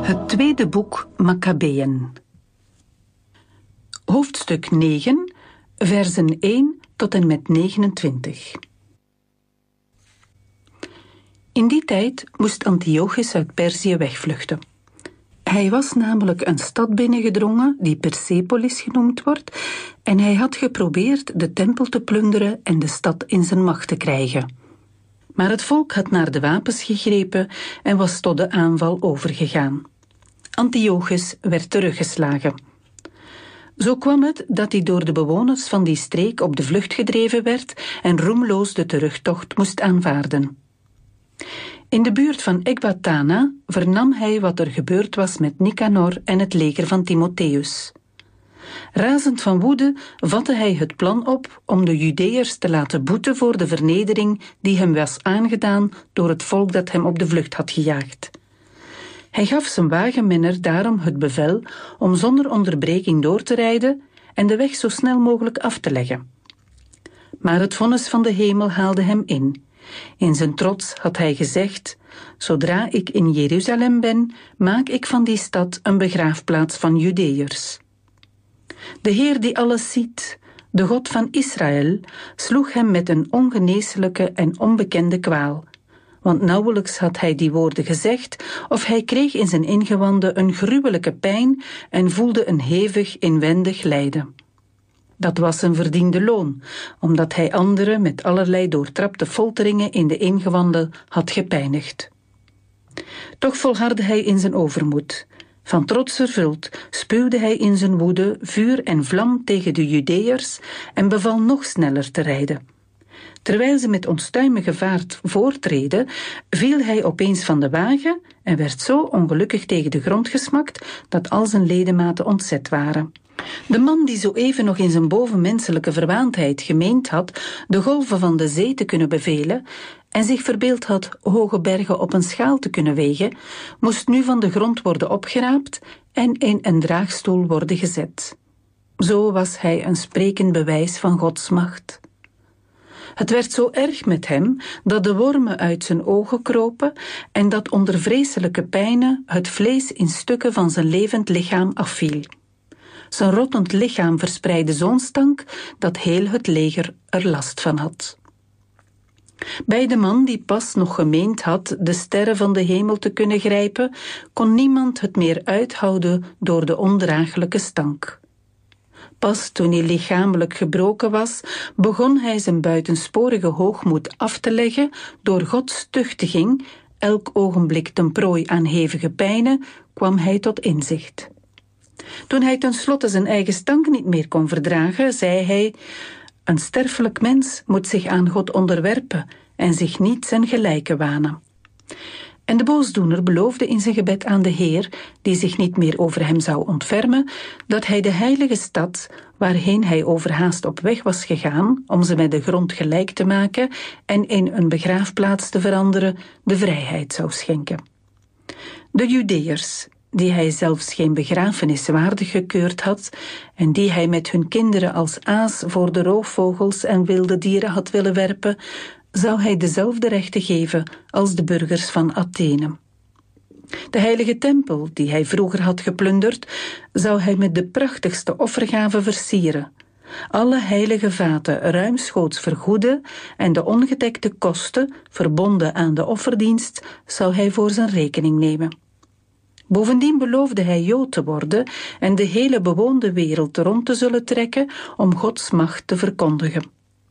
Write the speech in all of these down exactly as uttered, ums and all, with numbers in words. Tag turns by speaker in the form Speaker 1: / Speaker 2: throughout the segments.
Speaker 1: Het tweede boek Makkabeeën. Hoofdstuk negen, versen één tot en met negenentwintig. In die tijd moest Antiochus uit Perzië wegvluchten. Hij was namelijk een stad binnengedrongen die Persepolis genoemd wordt en hij had geprobeerd de tempel te plunderen en de stad in zijn macht te krijgen. Maar het volk had naar de wapens gegrepen en was tot de aanval overgegaan. Antiochus werd teruggeslagen. Zo kwam het dat hij door de bewoners van die streek op de vlucht gedreven werd en roemloos de terugtocht moest aanvaarden. In de buurt van Ecbatana vernam hij wat er gebeurd was met Nicanor en het leger van Timotheus. Razend van woede vatte hij het plan op om de Judeërs te laten boeten voor de vernedering die hem was aangedaan door het volk dat hem op de vlucht had gejaagd. Hij gaf zijn wagenmenner daarom het bevel om zonder onderbreking door te rijden en de weg zo snel mogelijk af te leggen. Maar het vonnis van de hemel haalde hem in. In zijn trots had hij gezegd: zodra ik in Jeruzalem ben, maak ik van die stad een begraafplaats van Judeërs. De Heer die alles ziet, de God van Israël, sloeg hem met een ongeneeslijke en onbekende kwaal. Want nauwelijks had hij die woorden gezegd, of hij kreeg in zijn ingewanden een gruwelijke pijn en voelde een hevig inwendig lijden. Dat was zijn verdiende loon, omdat hij anderen met allerlei doortrapte folteringen in de ingewanden had gepijnigd. Toch volhardde hij in zijn overmoed. Van trots vervuld spuwde hij in zijn woede vuur en vlam tegen de Judeërs en beval nog sneller te rijden. Terwijl ze met onstuimige vaart voortreden, viel hij opeens van de wagen en werd zo ongelukkig tegen de grond gesmakt dat al zijn ledematen ontzet waren. De man die zo even nog in zijn bovenmenselijke verwaandheid gemeend had de golven van de zee te kunnen bevelen en zich verbeeld had hoge bergen op een schaal te kunnen wegen, moest nu van de grond worden opgeraapt en in een draagstoel worden gezet. Zo was hij een sprekend bewijs van Gods macht. Het werd zo erg met hem dat de wormen uit zijn ogen kropen en dat onder vreselijke pijnen het vlees in stukken van zijn levend lichaam afviel. Zijn rottend lichaam verspreidde zo'n stank dat heel het leger er last van had. Bij de man die pas nog gemeend had de sterren van de hemel te kunnen grijpen, kon niemand het meer uithouden door de ondraaglijke stank. Pas toen hij lichamelijk gebroken was, begon hij zijn buitensporige hoogmoed af te leggen door Gods tuchtiging, elk ogenblik ten prooi aan hevige pijnen, kwam hij tot inzicht. Toen hij tenslotte zijn eigen stank niet meer kon verdragen, zei hij: een sterfelijk mens moet zich aan God onderwerpen en zich niet zijn gelijke wanen. En de boosdoener beloofde in zijn gebed aan de Heer, die zich niet meer over hem zou ontfermen, dat hij de heilige stad, waarheen hij overhaast op weg was gegaan om ze met de grond gelijk te maken en in een begraafplaats te veranderen, de vrijheid zou schenken. De Judeërs, die hij zelfs geen begrafenis waardig gekeurd had en die hij met hun kinderen als aas voor de roofvogels en wilde dieren had willen werpen, zou hij dezelfde rechten geven als de burgers van Athene. De heilige tempel, die hij vroeger had geplunderd, zou hij met de prachtigste offergaven versieren. Alle heilige vaten ruimschoots vergoeden en de ongedekte kosten, verbonden aan de offerdienst, zou hij voor zijn rekening nemen. Bovendien beloofde hij Jood te worden en de hele bewoonde wereld rond te zullen trekken om Gods macht te verkondigen.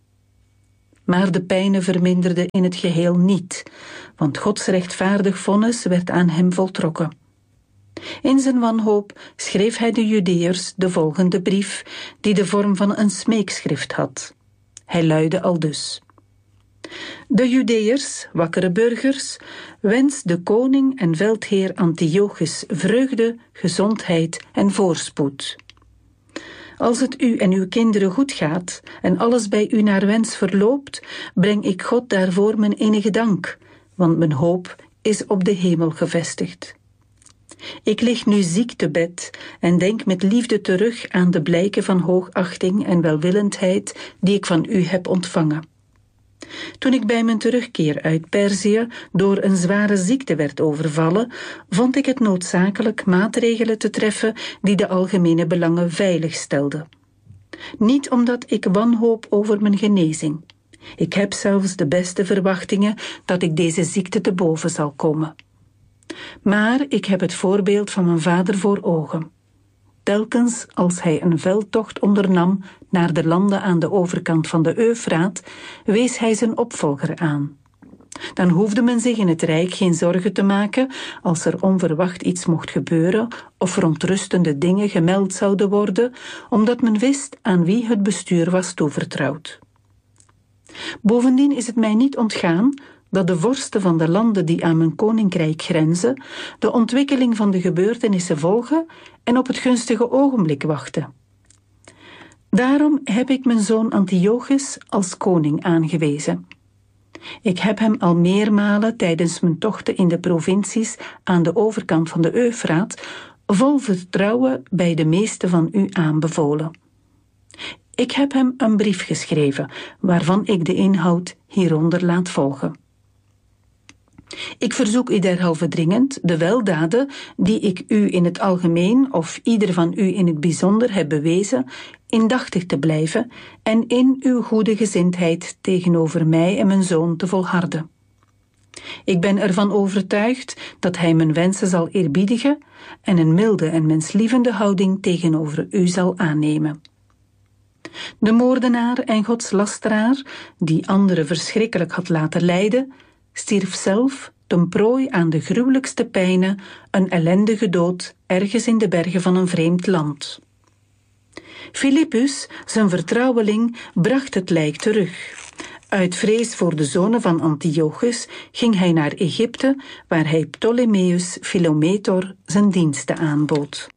Speaker 1: Maar de pijnen verminderden in het geheel niet, want Gods rechtvaardig vonnis werd aan hem voltrokken. In zijn wanhoop schreef hij de Judeërs de volgende brief, die de vorm van een smeekschrift had. Hij luidde aldus: de Judeërs, wakkere burgers, wens de koning en veldheer Antiochus vreugde, gezondheid en voorspoed. Als het u en uw kinderen goed gaat en alles bij u naar wens verloopt, breng ik God daarvoor mijn enige dank, want mijn hoop is op de hemel gevestigd. Ik lig nu ziek te bed en denk met liefde terug aan de blijken van hoogachting en welwillendheid die ik van u heb ontvangen. Toen ik bij mijn terugkeer uit Perzië door een zware ziekte werd overvallen, vond ik het noodzakelijk maatregelen te treffen die de algemene belangen veilig stelden. Niet omdat ik wanhoop over mijn genezing. Ik heb zelfs de beste verwachtingen dat ik deze ziekte te boven zal komen. Maar ik heb het voorbeeld van mijn vader voor ogen. Telkens als hij een veldtocht ondernam naar de landen aan de overkant van de Eufraat, wees hij zijn opvolger aan. Dan hoefde men zich in het rijk geen zorgen te maken als er onverwacht iets mocht gebeuren of verontrustende dingen gemeld zouden worden, omdat men wist aan wie het bestuur was toevertrouwd. Bovendien is het mij niet ontgaan dat de vorsten van de landen die aan mijn koninkrijk grenzen de ontwikkeling van de gebeurtenissen volgen en op het gunstige ogenblik wachten. Daarom heb ik mijn zoon Antiochus als koning aangewezen. Ik heb hem al meermalen tijdens mijn tochten in de provincies aan de overkant van de Eufraat vol vertrouwen bij de meeste van u aanbevolen. Ik heb hem een brief geschreven, waarvan ik de inhoud hieronder laat volgen. Ik verzoek u derhalve dringend de weldaden die ik u in het algemeen of ieder van u in het bijzonder heb bewezen, indachtig te blijven en in uw goede gezindheid tegenover mij en mijn zoon te volharden. Ik ben ervan overtuigd dat hij mijn wensen zal eerbiedigen en een milde en menslievende houding tegenover u zal aannemen. De moordenaar en godslasteraar, die anderen verschrikkelijk had laten lijden, stierf zelf ten prooi aan de gruwelijkste pijnen, een ellendige dood ergens in de bergen van een vreemd land. Philippus, zijn vertrouweling, bracht het lijk terug. Uit vrees voor de zonen van Antiochus ging hij naar Egypte, waar hij Ptolemeus Philometor zijn diensten aanbood.